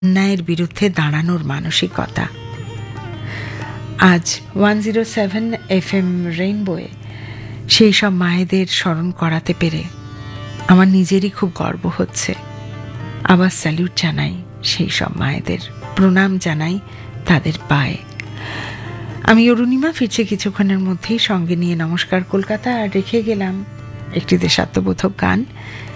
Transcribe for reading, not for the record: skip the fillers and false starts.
অন্যায়ের বিরুদ্ধে দাঁড়ানোর মানসিকতা। আজ 107 FM রেইনবোয়ে সেই সব মায়েদের স্মরণ করাতে পেরে আমার নিজেরই খুব গর্ব হচ্ছে। আবার স্যালিউট জানাই সেই সব মায়েদের, প্রণাম জানাই তাদের পায়ে। আমি অরুণিমা ফিরছে কিছুক্ষণের মধ্যেই, সঙ্গে নিয়ে নমস্কার কলকাতা, আর রেখে গেলাম একটি দেশাত্মবোধক গান।